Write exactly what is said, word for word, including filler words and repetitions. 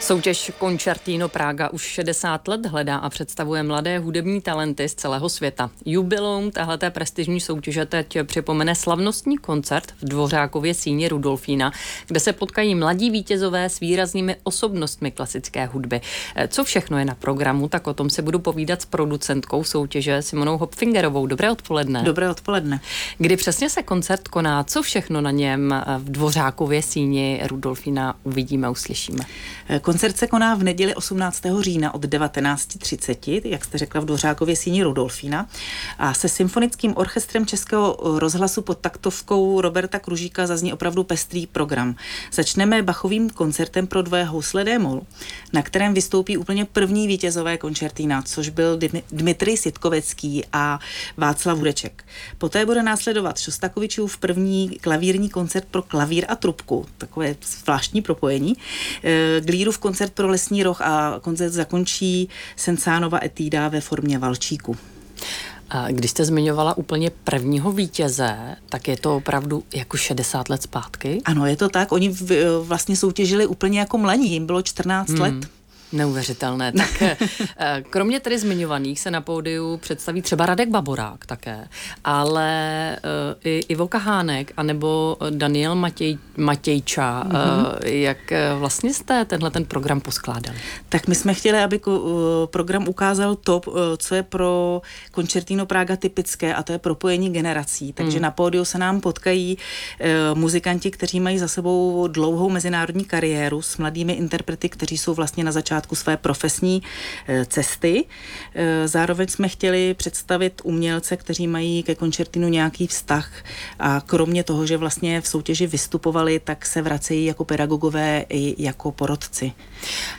Soutěž Concertino Praga už šedesát let hledá a představuje mladé hudební talenty z celého světa. Jubileum téhleté prestižní soutěže teď připomene slavnostní koncert v Dvořákově síni Rudolfína, kde se potkají mladí vítězové s výraznými osobnostmi klasické hudby. Co všechno je na programu, tak o tom se budu povídat s producentkou soutěže Simonou Hopfingerovou. Dobré odpoledne. Dobré odpoledne. Kdy přesně se koncert koná, co všechno na něm v Dvořákově síni Rudolfína uvidíme, uslyšíme? Koncert se koná v neděli osmnáctého října od devatenáct třicet, jak jste řekla, v Dvořákově síni Rudolfína, a se symfonickým orchestrem Českého rozhlasu pod taktovkou Roberta Kružíka zazní opravdu pestrý program. Začneme Bachovým koncertem pro dvoje housle d-moll, na kterém vystoupí úplně první vítězové koncertina, což byl Dmitrij Sitkovecký a Václav Hudeček. Poté bude následovat Šostakovičův první klavírní koncert pro klavír a trubku, takové zvláštní propojení, Glírův koncert pro lesní roh a koncert zakončí Sensánova etída ve formě valčíku. A když jste zmiňovala úplně prvního vítěze, tak je to opravdu jako šedesát let zpátky? Ano, je to tak. Oni v, vlastně soutěžili úplně jako mladí, jim bylo čtrnáct hmm. let. Neuvěřitelné. Tak kromě tedy zmiňovaných se na pódiu představí třeba Radek Baborák také, ale uh, i Ivo Kahánek anebo Daniel Matěj, Matějča. Mm-hmm. Uh, jak vlastně jste tenhle ten program poskládali? Tak my jsme chtěli, aby uh, program ukázal to, uh, co je pro Concertino Praga typické, a to je propojení generací. Takže mm. na pódiu se nám potkají uh, muzikanti, kteří mají za sebou dlouhou mezinárodní kariéru s mladými interprety, kteří jsou vlastně na začátku své profesní cesty. Zároveň jsme chtěli představit umělce, kteří mají ke koncertinu nějaký vztah, a kromě toho, že vlastně v soutěži vystupovali, tak se vracejí jako pedagogové i jako porodci.